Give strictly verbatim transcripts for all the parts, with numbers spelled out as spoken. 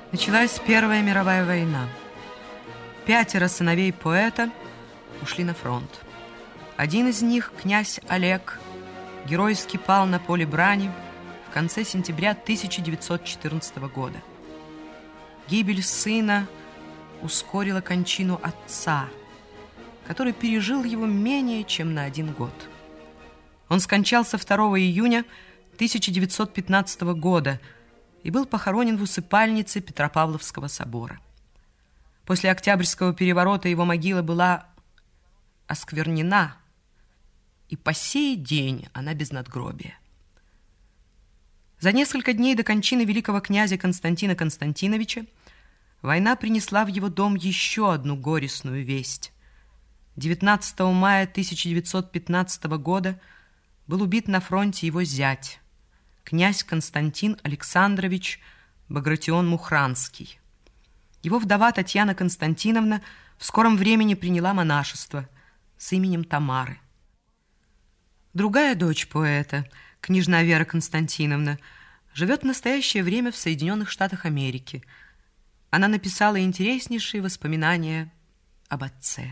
Началась Первая мировая война. Пятеро сыновей поэта ушли на фронт. Один из них, князь Олег, геройски пал на поле брани в конце сентября тысяча девятьсот четырнадцатого года. Гибель сына ускорила кончину отца, который пережил его менее чем на один год. Он скончался второго июня тысяча девятьсот пятнадцатого года и был похоронен в усыпальнице Петропавловского собора. После Октябрьского переворота его могила была осквернена, и по сей день она без надгробия. За несколько дней до кончины великого князя Константина Константиновича война принесла в его дом еще одну горестную весть. девятнадцатого мая тысяча девятьсот пятнадцатого года был убит на фронте его зять, князь Константин Александрович Багратион-Мухранский. Его вдова Татьяна Константиновна в скором времени приняла монашество с именем Тамары. Другая дочь поэта, княжна Вера Константиновна, живет в настоящее время в Соединенных Штатах Америки. Она написала интереснейшие воспоминания об отце.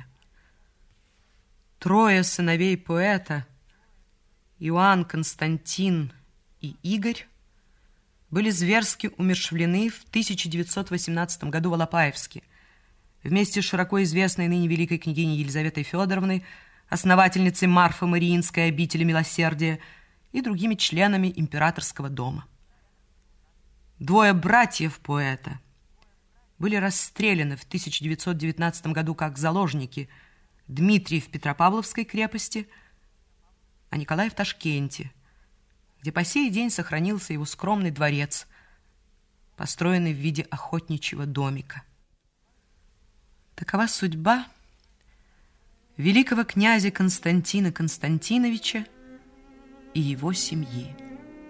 Трое сыновей поэта, Иоанн, Константин и Игорь, были зверски умерщвлены в тысяча девятьсот восемнадцатом году в Алапаевске вместе с широко известной ныне великой княгиней Елизаветой Федоровной, основательницей Марфо-Мариинской обители милосердия и другими членами императорского дома. Двое братьев поэта были расстреляны в тысяча девятьсот девятнадцатом году как заложники: Дмитрий в Петропавловской крепости, а Николай в Ташкенте, где по сей день сохранился его скромный дворец, построенный в виде охотничьего домика. Такова судьба великого князя Константина Константиновича и его семьи.